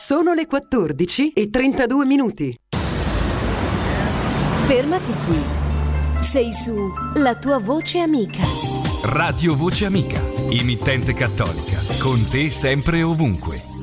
Sono le 14:32. Fermati qui. Sei su La tua voce amica. Radio Voce Amica, emittente cattolica, con te sempre e ovunque.